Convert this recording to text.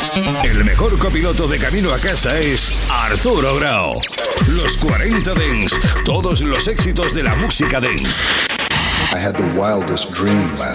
El mejor copiloto de camino a casa es Arturo Grau. Los 40 Dance, todos los éxitos de la música dance. I had the wildest dream last